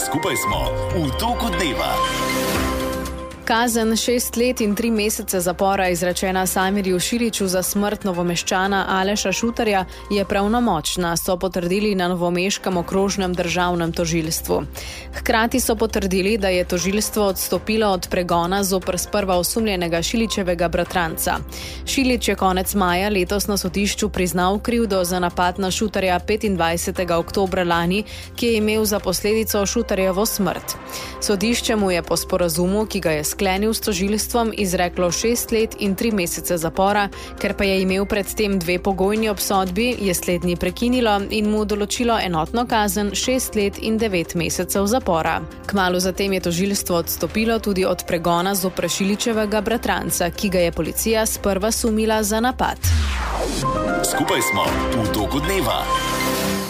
Skupaj smo v toku dneva. Kazen 6 let in 3 mesece zapora izrečena Samirju Šiliću za smrt Novomeščana Aleša Šutarja je pravnomočna, so potrdili na novomeškem okrožnem državnem tožilstvu. Hkrati so potrdili, da je tožilstvo odstopilo od pregona zoper sprva osumljenega Šilićevega bratranca. Šilić je konec maja letos na sodišču priznal krivdo za napad na Šutarja 25. oktobra lani, ki je imel za posledico Šutarjevo smrt. Sodišče mu je po sporazumu, ki ga je sklenil s tožilstvom, izreklo 6 let in 3 mesece zapora, ker pa je imel predtem 2 pogojni obsodbi, je slednji prekinilo in mu določilo enotno kazen 6 let in 9 mesecev zapora. Kmalu zatem je tožilstvo odstopilo tudi od pregona zoper Šilićevega bratranca, ki ga je policija sprva sumila za napad. Skupaj smo v toku dneva.